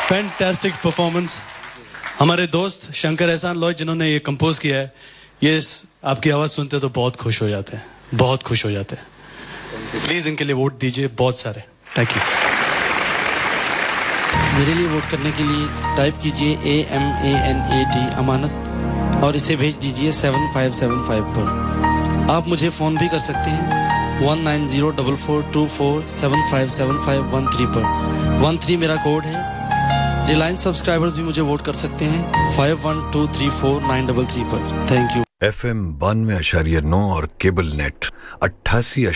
Fantastic performance. हमारे दोस्त शंकर एहसान लॉय जिन्होंने ये कंपोज किया है, ये आपकी आवाज सुनते तो बहुत खुश हो जाते हैं, बहुत खुश हो जाते हैं। प्लीज इनके लिए वोट दीजिए, बहुत सारे। Thank you. मेरे लिए वोट करने के लिए टाइप कीजिए AMANAT अमानत और इसे भेज दीजिए 7575 पर। आप मुझे फोन भी कर सकते हैं 19044424757513 पर। 13 मेरा कोड है। रिलायंस सब्सक्राइबर्स भी मुझे वोट कर सकते हैं 51234933 पर। Thank you. FM 92.9 और केबल नेट 88